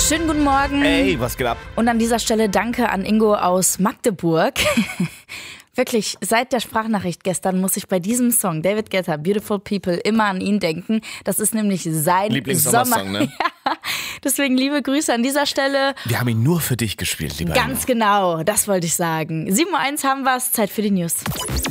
Schönen guten Morgen. Hey, was geht ab? Und an dieser Stelle danke an Ingo aus Magdeburg. Wirklich, seit der Sprachnachricht gestern muss ich bei diesem Song, David Guetta, Beautiful People, immer an ihn denken. Das ist nämlich sein Lieblings-Sommersong, ne? Ja, deswegen liebe Grüße an dieser Stelle. Wir haben ihn nur für dich gespielt, lieber Ganz Ingo. genau, das wollte ich sagen. 7:01 haben wir es, Zeit für die News.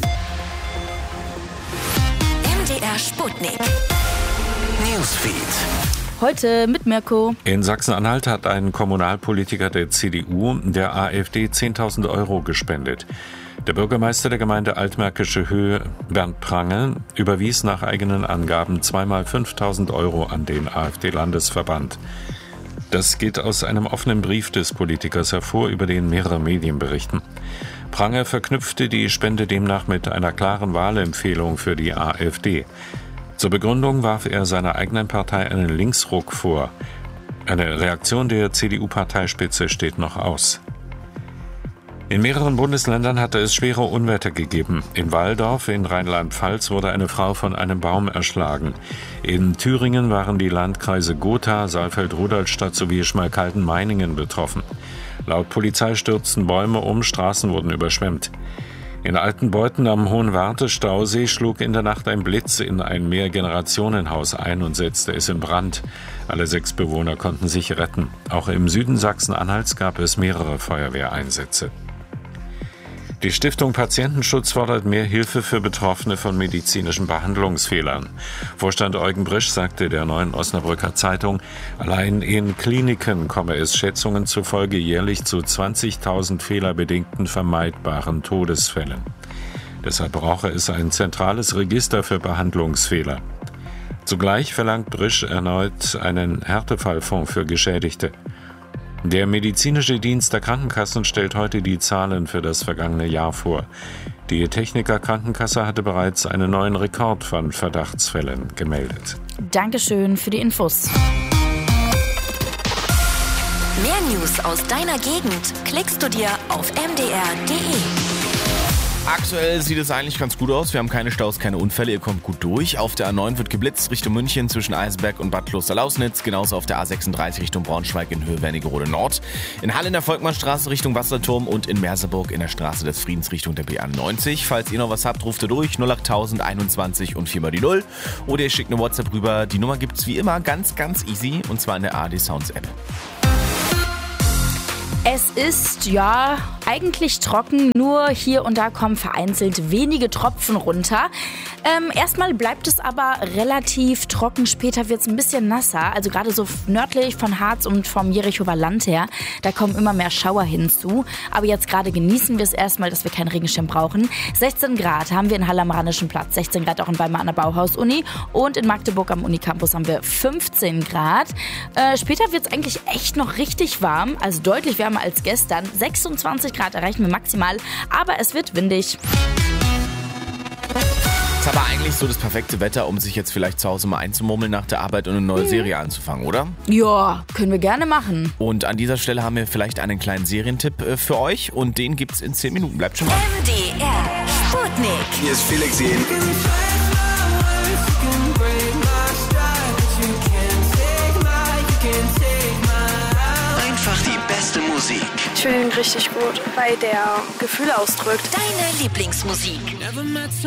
MDR Sputnik. Newsfeed. Heute mit Mirko. In Sachsen-Anhalt hat ein Kommunalpolitiker der CDU der AfD 10.000 € gespendet. Der Bürgermeister der Gemeinde Altmärkische Höhe, Bernd Prange, überwies nach eigenen Angaben zweimal 5.000 € an den AfD-Landesverband. Das geht aus einem offenen Brief des Politikers hervor, über den mehrere Medien berichten. Prange verknüpfte die Spende demnach mit einer klaren Wahlempfehlung für die AfD. Zur Begründung warf er seiner eigenen Partei einen Linksruck vor. Eine Reaktion der CDU-Parteispitze steht noch aus. In mehreren Bundesländern hatte es schwere Unwetter gegeben. In Walldorf in Rheinland-Pfalz wurde eine Frau von einem Baum erschlagen. In Thüringen waren die Landkreise Gotha, Saalfeld-Rudolstadt sowie Schmalkalden-Meiningen betroffen. Laut Polizei stürzten Bäume um, Straßen wurden überschwemmt. In Altenbeuthen am Hohenwarte-Stausee schlug in der Nacht ein Blitz in ein Mehrgenerationenhaus ein und setzte es in Brand. Alle 6 Bewohner konnten sich retten. Auch im Süden Sachsen-Anhalts gab es mehrere Feuerwehreinsätze. Die Stiftung Patientenschutz fordert mehr Hilfe für Betroffene von medizinischen Behandlungsfehlern. Vorstand Eugen Brisch sagte der Neuen Osnabrücker Zeitung, allein in Kliniken komme es Schätzungen zufolge jährlich zu 20.000 fehlerbedingten vermeidbaren Todesfällen. Deshalb brauche es ein zentrales Register für Behandlungsfehler. Zugleich verlangt Brisch erneut einen Härtefallfonds für Geschädigte. Der medizinische Dienst der Krankenkassen stellt heute die Zahlen für das vergangene Jahr vor. Die Techniker Krankenkasse hatte bereits einen neuen Rekord von Verdachtsfällen gemeldet. Dankeschön für die Infos. Mehr News aus deiner Gegend klickst du dir auf mdr.de. Aktuell sieht es eigentlich ganz gut aus. Wir haben keine Staus, keine Unfälle. Ihr kommt gut durch. Auf der A9 wird geblitzt Richtung München zwischen Eisberg und Bad Klosterlausnitz. Genauso auf der A36 Richtung Braunschweig in Höhe Wernigerode Nord. In Halle in der Volkmannstraße Richtung Wasserturm und in Merseburg in der Straße des Friedens Richtung der B91. Falls ihr noch was habt, ruft ihr durch 08000 21 und 4 mal die 0. Oder ihr schickt eine WhatsApp rüber. Die Nummer gibt's wie immer ganz, ganz easy und zwar in der ARD Sounds App. Es ist ja eigentlich trocken, nur hier und da kommen vereinzelt wenige Tropfen runter. Erstmal bleibt es aber relativ trocken, später wird es ein bisschen nasser, also gerade so nördlich von Harz und vom Jerichower Land her, da kommen immer mehr Schauer hinzu. Aber jetzt gerade genießen wir es erstmal, dass wir keinen Regenschirm brauchen. 16 Grad haben wir in Halle am Rheinischen Platz, 16 Grad auch in Weimar an der Bauhaus-Uni und in Magdeburg am Unicampus haben wir 15 Grad. Später wird es eigentlich echt noch richtig warm, also deutlich wärmer als gestern. 26 Grad erreichen wir maximal, aber es wird windig. Ist aber eigentlich so das perfekte Wetter, um sich jetzt vielleicht zu Hause mal einzumurmeln nach der Arbeit und eine neue Serie anzufangen, oder? Ja, können wir gerne machen. Und an dieser Stelle haben wir vielleicht einen kleinen Serientipp für euch und den gibt's in 10 Minuten. Bleibt schon mal. MDR Sputnik. Hier ist Felix Jähn. Einfach die beste Musik. Ich finde ihn richtig gut, weil der Gefühle ausdrückt. Deine Lieblingsmusik.